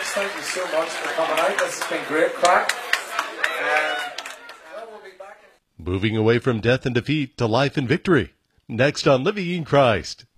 thank you so much for coming out. This has been great crack. We'll be back. Moving away from death and defeat to life and victory. Next on Living in Christ.